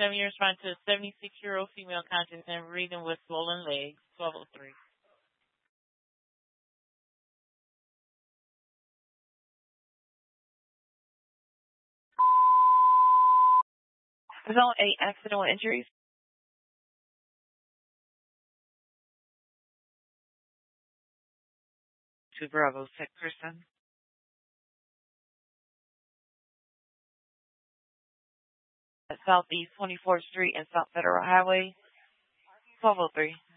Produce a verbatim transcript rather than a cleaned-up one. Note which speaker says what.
Speaker 1: seven, you respond to a seventy-six-year-old female conscious and breathing with swollen legs. twelve oh three.
Speaker 2: Zone eight, accidental injuries. To Bravo, sick person. At Southeast twenty-fourth Street and South Federal Highway. twelve oh three.